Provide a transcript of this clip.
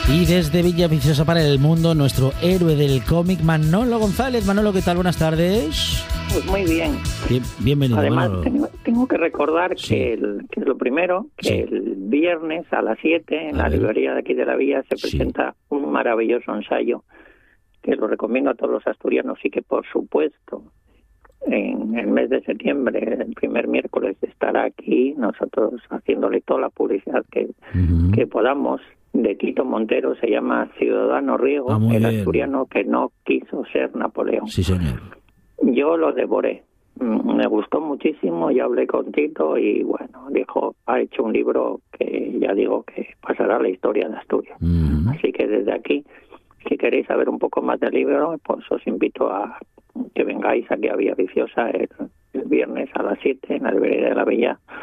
Y desde Villaviciosa para el mundo, nuestro héroe del cómic, Manolo González. Manolo, ¿qué tal? Buenas tardes. Pues muy bien. Bienvenido, Además, Manolo. tengo que recordar Sí. que lo primero, que Sí. el viernes a las 7 en A la ver. librería de aquí de la Villa se Sí. presenta un maravilloso ensayo que lo recomiendo a todos los asturianos y que, por supuesto, en el mes de septiembre, el primer miércoles, estará aquí nosotros haciéndole toda la publicidad que podamos. De Tito Montero, se llama Ciudadano Riego, muy el bien. asturiano que no quiso ser Napoleón. Sí, señor. Yo lo devoré. Me gustó muchísimo, ya hablé con Tito y bueno, dijo, ha hecho un libro que ya digo que pasará a la historia de Asturias. Así que desde aquí, si queréis saber un poco más del libro, pues os invito a que vengáis aquí a Villaviciosa el viernes a las 7 en la librería de la Villa